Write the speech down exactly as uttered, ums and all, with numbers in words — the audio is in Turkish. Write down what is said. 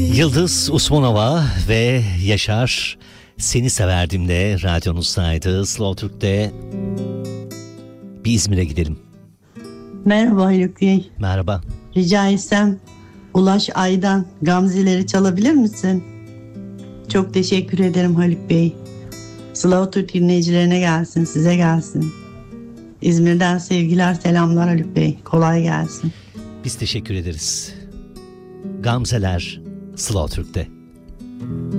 Yıldız Usmanova ve Yaşar Seni Severdim'de radyonuzdaydı. Slow Türk'te bir İzmir'e gidelim. Merhaba Haluk Bey. Merhaba. Rica etsem Ulaş Ay'dan Gamzeleri çalabilir misin? Çok teşekkür ederim Haluk Bey. Slow Türk dinleyicilerine gelsin, size gelsin. İzmir'den sevgiler, selamlar Haluk Bey. Kolay gelsin. Biz teşekkür ederiz. Gamzeler Slow Türk'te.